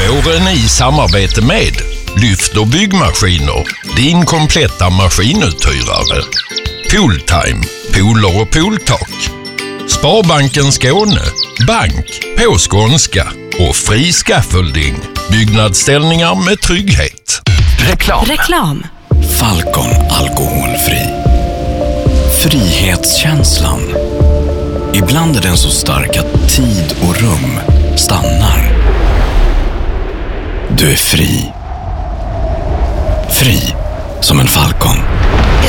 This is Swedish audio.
Våren i samarbete med Lyft och byggmaskiner, din kompletta maskinuthyrare. Pooltime, pooler och pooltak. Sparbanken Skåne, bank på skånska. Och Fri Scaffolding, byggnadsställningar med trygghet. Reklam. Falcon alkoholfri. Frihetskänslan. Ibland är den så stark att tid och rum stannar. Du är fri. Fri som en falcon.